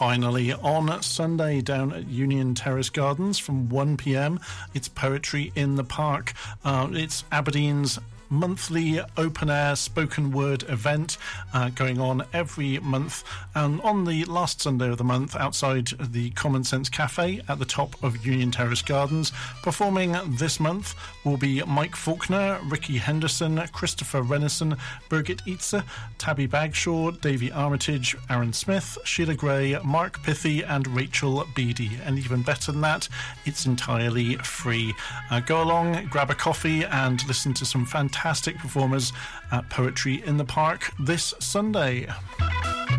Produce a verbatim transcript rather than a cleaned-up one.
Finally, on Sunday down at Union Terrace Gardens from one p.m, it's Poetry in the Park. Uh, it's Aberdeen's monthly open-air spoken word event uh, going on every month, and on the last Sunday of the month outside the Common Sense Cafe at the top of Union Terrace Gardens. Performing this month will be Mike Faulkner, Ricky Henderson, Christopher Renison, Birgit Itze, Tabby Bagshaw, Davey Armitage, Aaron Smith, Sheila Gray, Mark Pithy and Rachel Beattie. And even better than that, it's entirely free. Uh, go along, grab a coffee and listen to some fantastic Fantastic performers at Poetry in the Park this Sunday.